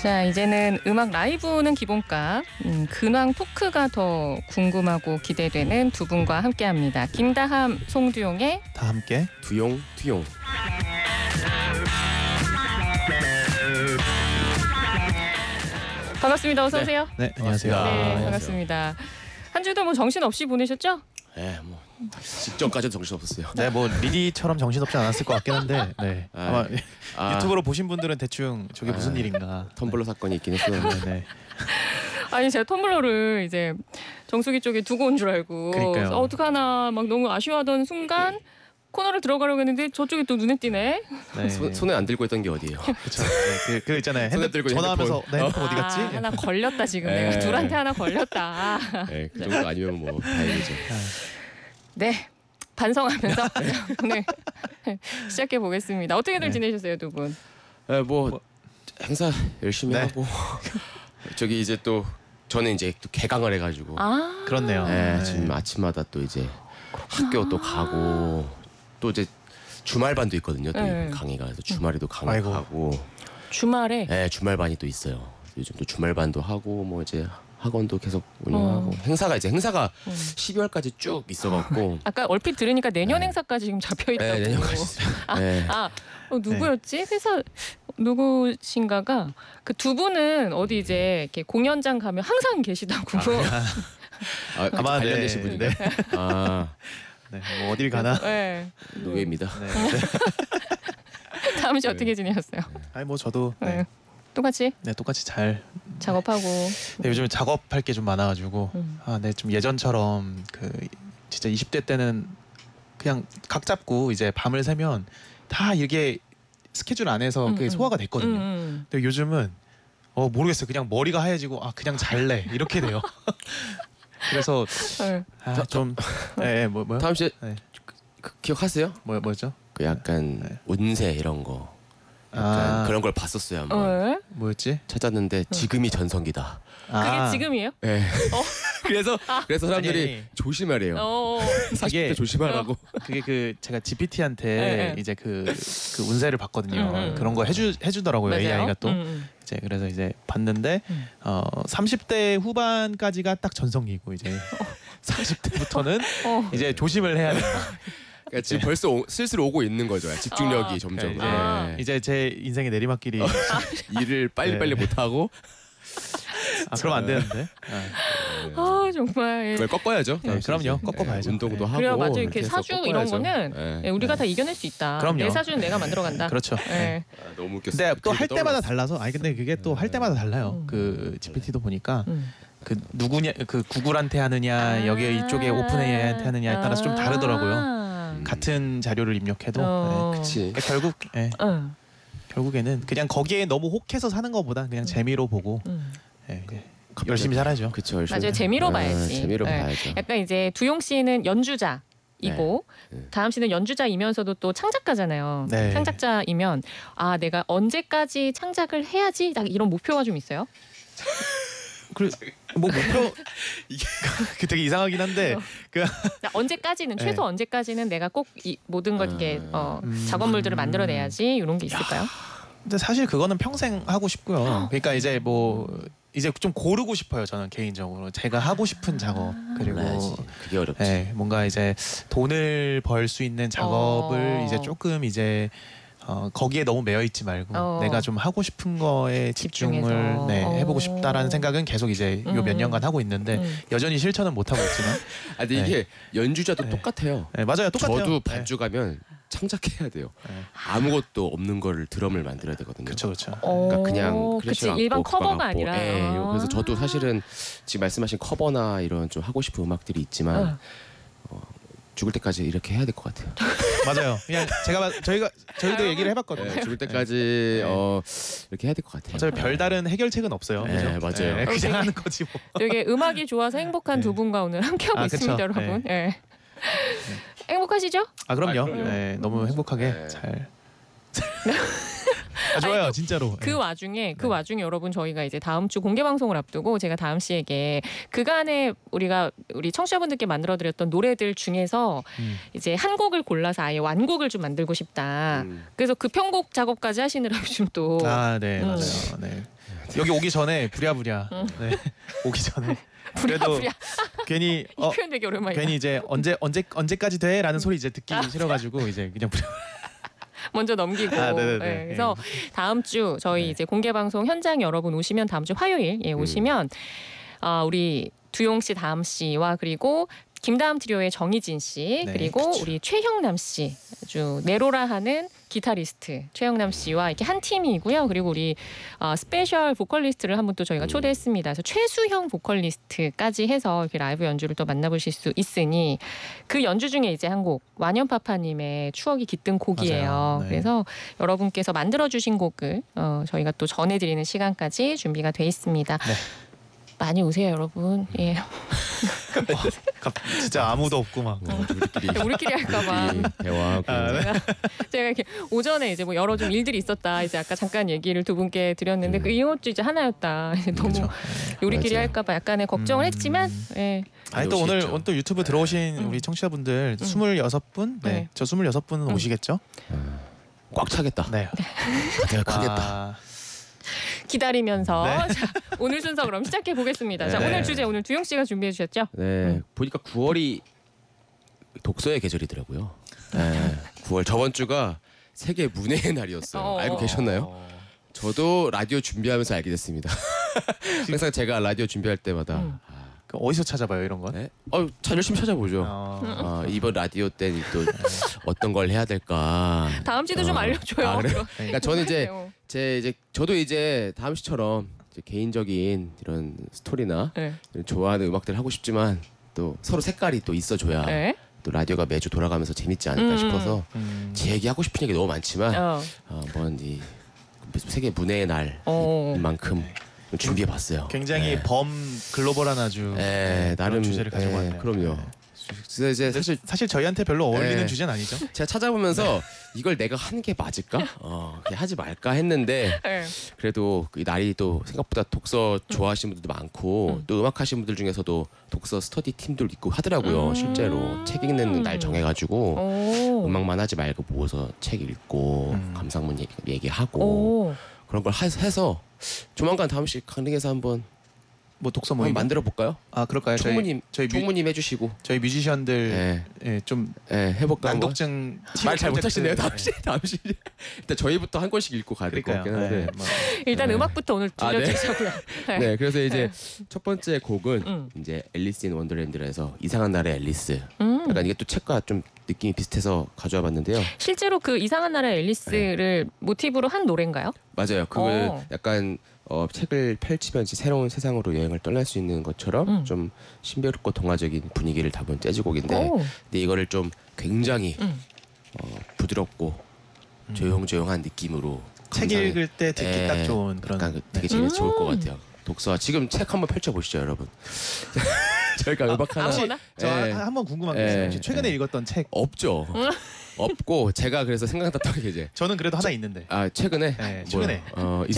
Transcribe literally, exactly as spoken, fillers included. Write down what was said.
자, 이제는 음악 라이브는 기본값, 음, 근황 토크가 더 궁금하고 기대되는 두 분과 함께합니다. 김다함, 송두용의 다 함께 두용 투용. 반갑습니다. 어서 오세요. 네, 네 안녕하세요. 네, 안녕하세요. 반갑습니다. 한 주도 뭐 정신 없이 보내셨죠? 네, 뭐 직전까지는 정신 없었어요. 네, 뭐 리디처럼 정신없지 않았을 것 같긴 한데, 네. 아, 아마 아, 유튜브로 보신 분들은 대충 저게 아, 무슨 일인가. 텀블러 사건이 있긴 했어요. 네, 네. 아니 제가 텀블러를 이제 정수기 쪽에 두고 온 줄 알고 그러니까요. 어, 어떡하나 막 너무 아쉬워하던 순간 코너를 들어가려고 했는데 저쪽에 또 눈에 띄네. 네. 손, 손에 안 들고 있던 게 어디예요? 그렇죠. 네, 그, 그 있잖아요. 손에 핸드, 들고 전화하면서 핸드폰. 나 핸드폰 어디 갔지? 아, 하나 걸렸다 지금 네. 내가 둘한테 하나 걸렸다. 네, 그 정도 아니면 뭐 다행이죠. 네. 반성하면서 오늘 시작해 보겠습니다. 어떻게들 네. 지내셨어요, 두 분? 네, 뭐 행사 열심히 네. 하고 저기 이제 또 저는 이제 또 개강을 해가지고 아, 그렇네요. 네, 네. 지금 아침마다 또 이제 학교 또 가고 또 이제 주말반도 있거든요. 또 네. 강의가 그래서 주말에도 강의 아이고. 가고. 주말에 네, 주말반이 또 있어요. 요즘 또 주말반도 하고 뭐 이제 학원도 계속 운영하고 어. 행사가 이제 행사가 음. 십이월까지 쭉 있어갖고 아까 얼핏 들으니까 내년 네. 행사까지 지금 잡혀 있다고. 네, 내년까지 있어요. 아, 네. 아 어, 누구였지? 회사 누구신가가 그 두 분은 어디 이제 이렇게 공연장 가면 항상 계시다고. 아, 아마 네, 관련되신 분인데. 네. 아, 네, 뭐 어딜 가나. 네. 노예입니다. 네. 다음 주 네. 어떻게 지내셨어요? 아니 뭐 저도 네. 네, 똑같이 네 똑같이 잘. 작업하고. 네, 요즘 작업할 게 좀 많아가지고 음. 아, 네, 좀 예전처럼 그 진짜 이십 대 때는 그냥 각 잡고 이제 밤을 새면 다 이게 스케줄 안에서 음, 그게 음. 소화가 됐거든요. 음, 음. 근데 요즘은 어 모르겠어요. 그냥 머리가 하얘지고 아 그냥 잘래 이렇게 돼요. 그래서 네. 아, 좀 예, 뭐 뭐요? 다음 주에 네. 그, 기억하세요? 뭐 뭐죠? 그 약간 네. 운세 이런 거. 약간 아. 그런 걸 봤었어요 한번. 어, 네? 뭐였지? 찾았는데 지금이 전성기다. 그게 아, 지금이에요? 네. 그래서 그래서 사람들이 아니, 아니. 조심하래요. 어. 사십 대 그게- 조심하라고. 그게 그 제가 지피티한테 네, 네. 이제 그, 그 운세를 봤거든요. 음, 음. 그런 거 해주 해주더라고요. 맞아요. 에이아이가 또 음, 음. 이제 그래서 이제 봤는데 음. 어 삼십 대 후반까지가 딱 전성기고 이제 사십 대부터는 어. 이제 조심을 해야 된다. 그러니까 지금 벌써 오, 슬슬 오고 있는 거죠. 집중력이 아. 점점. 이제, 아. 이제 제 인생의 내리막길이 어. 일을 빨리빨리 네. 못 하고 아 그럼 안 되는데. 아, 아 정말. 예. 그걸 꺾어야죠. 네, 그럼요. 꺾어봐야죠. 운동도 네. 하고. 그래요, 맞아요. 이렇게 이렇게 해서 사주 꺾어야죠. 이런 거는 네. 예, 우리가 다 이겨낼 수 있다. 그럼요. 내 사주는 내가 만들어간다. 그렇죠. 예. 아, 너무 웃겼어. 근데 또 할 그게 때마다 떠올랐어. 달라서 아니 근데 그게 또 할 때마다 달라요. 음. 그 지피티도 보니까 음. 그 누구냐 그 구글한테 하느냐 아. 여기 이쪽에 오픈에이아이한테 하느냐에 따라서 좀 다르더라고요. 아. 같은 자료를 입력해도 어. 네. 그치. 그러니까 결국 예, 응. 결국에는 그냥 거기에 너무 혹해서 사는 것보다 그냥 재미로 보고 응. 예, 이제 열심히 살아야죠. 그쵸. 열심히. 맞아요. 재미로 아, 봐야지. 재미로 네. 봐야죠. 약간 이제 두용 씨는 연주자이고 네. 네. 다음 씨는 연주자이면서도 또 창작가잖아요. 네. 창작자이면 아 내가 언제까지 창작을 해야지 딱 이런 목표가 좀 있어요? 그래 뭐 목표 이게 그 되게 이상하긴 한데 그 나 언제까지는 최소 네. 언제까지는 내가 꼭 이 모든 걸 이렇게 어, 음. 작업물들을 만들어내야지 이런 게 있을까요? 근데 사실 그거는 평생 하고 싶고요. 그러니까 이제 뭐 이제 좀 고르고 싶어요. 저는 개인적으로 제가 하고 싶은 작업 그리고 몰라야지. 그게 어렵지. 네, 뭔가 이제 돈을 벌 수 있는 작업을 어. 이제 조금 이제 어, 거기에 너무 매여 있지 말고 어. 내가 좀 하고 싶은 거에 집중을 집중해서. 네, 해보고 어. 싶다라는 생각은 계속 이제 요 몇 음. 년간 하고 있는데 음. 여전히 실천은 못 하고 있지만 아, 근데 네. 이게 연주자도 네. 똑같아요. 네, 맞아요, 똑같아요. 저도 네. 반주 가면 창작해야 돼요. 네. 아무것도 없는 거를 드럼을 만들어야 되거든요. 그렇죠, 그렇죠. 그러니까 그냥 어, 클래식 그치 악보, 일반 국악 커버가 악보. 아니라. 예, 아. 그래서 저도 사실은 지금 말씀하신 커버나 이런 좀 하고 싶은 음악들이 있지만 어. 어, 죽을 때까지 이렇게 해야 될 것 같아요. 맞아요. 그냥 제가 봐- 저희가 저희도 얘기를 해봤거든요. 네, 죽을 때까지 어, 이렇게 해야 될 것 같아요. 어차피 별다른 해결책은 없어요. 네, 그죠? 맞아요. 네, 어, 되게- 그냥 하는 거지 뭐. 되게 음악이 좋아서 행복한 네. 두 분과 오늘 함께하고 아, 있습니다, 그쵸. 여러분. 예. 행복하시죠? 아 그럼요. 아, 그럼요. 네, 너무 행복하게 네. 잘. 아, 좋아요, 아니, 진짜로. 그 네. 와중에 그 네. 와중에 여러분 저희가 이제 다음 주 공개 방송을 앞두고 제가 다음 씨에게 그간에 우리가 우리 청취자분들께 만들어드렸던 노래들 중에서 음. 이제 한 곡을 골라서 아예 완곡을 좀 만들고 싶다. 음. 그래서 그 편곡 작업까지 하시느라 요즘 또 아, 네, 음. 맞아요. 네. 여기 오기 전에 부랴부랴 네. 오기 전에 그래도 부랴부랴. 괜히 이 어 표현 되게 오랜만이다. 괜히 이제 언제 언제 언제까지 돼라는 소리 이제 듣기 싫어가지고 이제 그냥 부랴. 먼저 넘기고. 아, 네네네. 네, 그래서 다음 주 저희 네. 이제 공개 방송 현장 여러분 오시면 다음 주 화요일 예, 오시면 아, 우리 두용 씨, 다음 씨와 그리고 김다음 트리오의 정희진 씨 네, 그리고 그쵸. 우리 최형남 씨 아주 네로라 하는 기타리스트 최형남 씨와 이렇게 한 팀이고요. 그리고 우리 어, 스페셜 보컬리스트를 한 분 또 저희가 초대했습니다. 그래서 최수형 보컬리스트까지 해서 이렇게 라이브 연주를 또 만나보실 수 있으니 그 연주 중에 이제 한 곡 완연파파님의 추억이 깃든 곡이에요. 맞아요. 네. 그래서 여러분께서 만들어주신 곡을 어, 저희가 또 전해드리는 시간까지 준비가 돼 있습니다. 네. 많이 오세요, 여러분. 예. 갑- 진짜 아무도 없고 막. 어, 우리끼리 우리끼리 할까봐. 우리끼리 대화하고 아, 네. 제가, 제가 이렇게 오전에 이제 뭐 여러 좀 일들이 있었다. 이제 아까 잠깐 얘기를 두 분께 드렸는데 그 이것도 이제 하나였다. 이제 너무 그렇죠. 우리끼리 맞아요. 할까봐 약간의 걱정을 음. 했지만, 예. 아니 또 오늘 오시겠죠. 오늘 또 유튜브 들어오신 음. 우리 청취자분들 스물여섯 분, 네, 네. 저 스물여섯 분은 음. 오시겠죠? 꽉 차겠다. 네. 가득 하겠다. 아, 기다리면서 네. 자, 오늘 순서 그럼 시작해 보겠습니다. 자, 네. 오늘 주제 오늘 두용 씨가 준비해 주셨죠? 네, 음. 보니까 구월이 독서의 계절이더라고요. 네, 구월 저번 주가 세계 문해의 날이었어요. 어, 알고 어, 계셨나요? 어, 저도 라디오 준비하면서 알게 됐습니다. 항상 제가 라디오 준비할 때마다 음. 아, 그 어디서 찾아봐요 이런 건? 네? 어, 자, 열심히 찾아보죠. 어, 아, 이번 라디오 때는 또 어떤 걸 해야 될까? 다음 주도 좀 어. 알려줘요. 아, 그래요? 그럼. 그러니까 저는 이제 어. 제 이제 저도 이제 다음 씨처럼 이제 개인적인 이런 스토리나 네. 이런 좋아하는 음악들을 하고 싶지만 또 서로 색깔이 또 있어줘야 네. 또 라디오가 매주 돌아가면서 재밌지 않을까 음. 싶어서 음, 제 얘기 하고 싶은 얘기 너무 많지만 어. 어, 한번 이 세계 문해의 어. 날만큼 준비해봤어요. 굉장히 네. 범 글로벌한 아주 네, 그런 나름 주제를 가지고 네, 왔네요. 그럼요. 네. 그래서 이제 사실 사실 저희한테 별로 어울리는 네. 주제는 아니죠. 제가 찾아보면서 이걸 내가 하는 게 맞을까? 어, 그냥 하지 말까 했는데 네. 그래도 이 날이 또 생각보다 독서 좋아하시는 분들도 많고 음. 또 음악 하시는 분들 중에서도 독서 스터디 팀들 있고 하더라고요. 음. 실제로 책 읽는 날 정해가지고 오. 음악만 하지 말고 모여서 책 읽고 음. 감상문 얘기, 얘기하고 오. 그런 걸 하- 해서 조만간 다음 시 강릉에서 한번 뭐 독서 한번 모임 만들어 볼까요? 아 그럴까요? 저희 총무님 저희 뮤, 총무님 해주시고 저희 뮤지션들 네, 예, 좀 네, 해볼까 한번? 난독증 말 잘 프로젝트. 못하시네요. 다음 시 다음 시 일단 저희부터 한 권씩 읽고 가야 될 것 그러니까요. 같긴 한데 네, 뭐. 일단 네. 음악부터 오늘 아, 네. 들려주시고요. 네. 네, 그래서 이제 첫 번째 곡은 음. 이제 앨리스 인 원더랜드에서 이상한 나라의 앨리스. 음. 약간 이게 또 책과 좀 느낌이 비슷해서 가져와 봤는데요. 실제로 그 이상한 나라의 앨리스를 모티브로 한 노래인가요? 맞아요. 그걸 어. 약간 어, 책을 펼치면 이제 새로운 세상으로 여행을 떠날 수 있는 것처럼 음. 좀 신비롭고 동화적인 분위기를 담은 재즈곡인데 오. 근데 이거를 좀 굉장히 음. 어, 부드럽고 조용조용한 느낌으로 책 감상에- 읽을 때 듣기 예, 딱 좋은 그런 약간 그 되게 네. 재밌 좋을 것 음. 같아요. 독서 지금 책 한번 펼쳐보시죠, 여러분. 저희가 음악 하나 아무거나? 저 예. 한- 한번 궁금한 게 예. 있어요. 혹시 최근에 예. 읽었던 책 없죠. 없고 제가 그래서 생각났던 게 이제 저는 그래도 하나 있는데. 아 최근에 네, 뭐야? 최근에. 어,